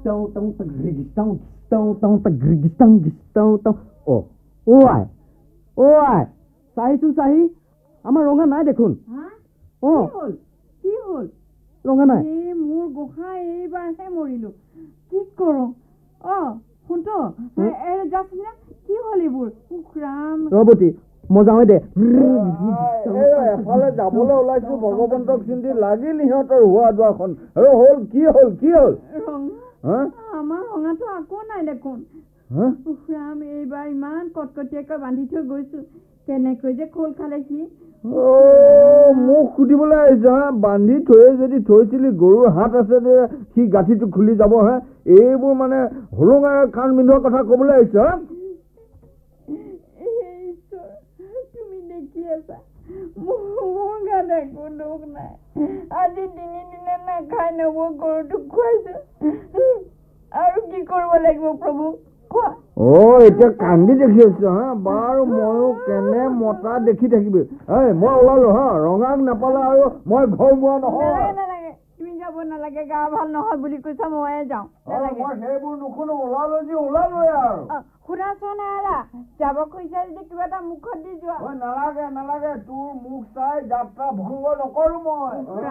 চাহি আমাৰ ৰঙা নাই দেখোন কি হল ৰঙা নাই মোৰ গোসাঁই এইবাৰহে মৰিলো কি কৰো শুনতো কি হল এইবোৰ ৰবতী মই যাওঁ দে এফালে যাবলৈ ওলাইছো ভগৱন্তক চিন্তি লাগিল সিহঁতৰ হোৱা দুৱাখন আৰু হল কি হল আমাৰ ৰঙাটো আকৌ নাই দেখোন ৰাম এইবাৰ ইমান কটকটীয়াকৈ বান্ধি থৈ গৈছো কেনেকৈ যে খোল খালে সি মোক সুধিবলৈ আহিছ হা বান্ধি থৈয়ে যদি থৈছিলি গৰুৰ হাত আছে যে সি গাঁঠিটো খুলি যাব হে এইবোৰ মানে হোলোঙাৰ কাণ বিন্ধোৱাৰ কথা কবলৈ আহিছ তুমি দেখি আছা মোৰ গাত একো দুখ নাই আজি 3 দিনে নাখাই নব গৰুটো খুৱাইছো আৰু কি কৰিব লাগিব প্ৰভু এতিয়া কান্দি দেখি আছো হা বাৰু ময়ো কেনে মতা দেখি থাকিবি মই ওলালো হা ৰঙাক নাপালে আৰু মই ঘৰ মোৱা নহয় তুমি যাব নালাগে গা ভাল নহয় বুলি কৈছা ময়ে যাওঁ সেইবোৰ নুশুনো ওলালো যি ওলালোৱে আৰু শুনাচোন যাব খুজিছা যদি কিবা এটা মুখত দি যোৱা নালাগে তোৰ মুখ চাই যাত্ৰা ভংগ নকৰো মই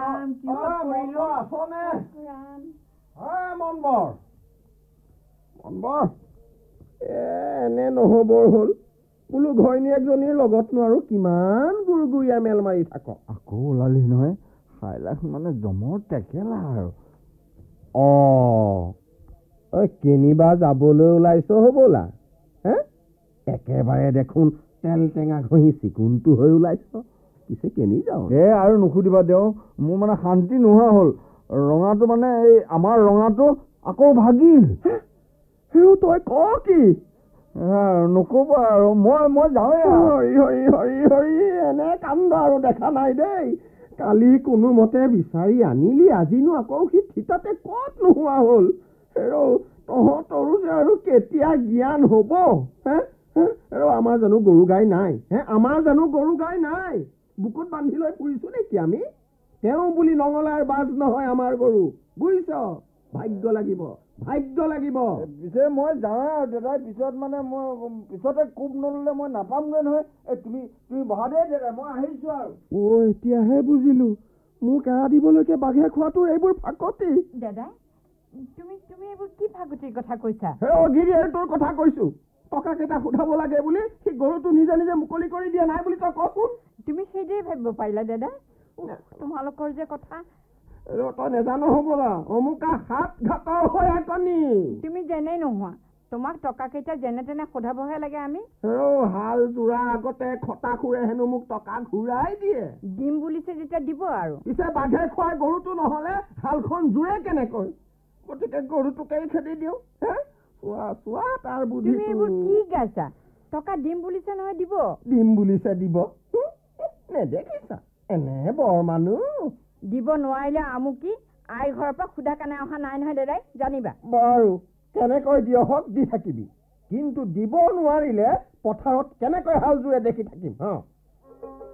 আছনে মনবৰ এনে নহবৰ হল বোলো ঘৈণীয়েকজনীৰ লগতনো আৰু কিমান গুৰগুৰীয়া মেল মাৰি থাক আকৌ ওলালি নহয় 6 লাখ মানে জমৰ টেকেলা আৰু কেনিবা যাবলৈ ওলাইছ হবলা একেবাৰে দেখোন তেল টেঙা ঘঁহি চিকুণটো হৈ ওলাইছ পিছে কেনি যাওঁ আৰু নুসুধিবা দেও মোৰ মানে শান্তি নোহোৱা হল ৰঙাটো মানে এই আমাৰ ৰঙাটো আকৌ ভাগিল তই ক কি নকবা আৰু মই যাওঁৱে হৰি এনে কান্দ আৰু দেখা নাই দেই কালি কোনোমতে বিচাৰি আনিলি আজিনো আকৌ সি থিতাতে কত নোহোৱা হল তহঁতৰো যে আৰু কেতিয়া জ্ঞান হব আমাৰ জানো গৰু গাই নাই বুকুত বান্ধি লৈ ফুৰিছো নেকি আমি তেওঁ বুলি নঙলাৰ বাজ নহয় আমাৰ গৰু বুজিছ ভাগ্য লাগিব পিছে মই যাওঁ আৰু দাদাই পিছত মানে মই পিছতে কোব নললে মই নাপামগৈ নহয় তুমি বহা দে দাদা মই আহিছো আৰু এতিয়াহে বুজিলো মোক এৰা দিবলৈকে বাঘে খোৱাটো এইবোৰ ফাকতি দাদা তুমি এইবোৰ কি ফাকতিৰ কথা কৈছা তোৰ কথা কৈছো টকা কেইটা সোধাব লাগে বুলি সি গৰুটো নিজে নিজে মুকলি কৰি দিয়া নাই বুলি তই কচোন তুমি সেইদৰে ভাবিব পাৰিলা দাদা তোমালোকৰ যে কথা তই নেজানো হবলা অমুকা হাত ঘাটৰ হৈ একনি তুমি যেনেই নোহোৱা তোমাক টকা কেইটা যেনে তেনে সোধাবহে লাগে আমি হাল জোৰা আগতে খটা খুৰে হেনো মোক টকা ঘূৰাই দিয়ে দিম বুলিছে যেতিয়া দিব আৰু পিছে বাঘে খুৱাই গৰুটো নহলে হালখন জোৰে কেনেকৈ গতিকে গৰুটোকেই খেদি দিওঁ চোৱা তাৰ বুদ্ধি তুমি এইবোৰ কি গাইছা টকা দিম বুলিছে নহয় দিব নেদেখিছা এনে বৰ মানুহ দিব নোৱাৰিলে আমুকি আই ঘৰৰ পৰা সুধা কানে অহা নাই নহয় দাদাই জানিবা বাৰু কেনেকৈ দিয় হক দি থাকিবি কিন্তু দিব নোৱাৰিলে পথাৰত কেনেকৈ হাল জোৰে দেখি থাকিম